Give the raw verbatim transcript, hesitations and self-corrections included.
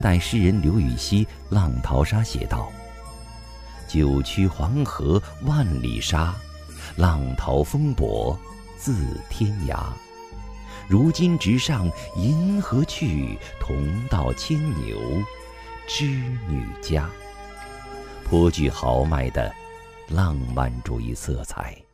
代诗人刘禹锡《浪淘沙》写道：“九曲黄河万里沙，浪淘风簸自天涯。如今直上银河去，同到牵牛织女家。”颇具豪迈的浪漫主义色彩。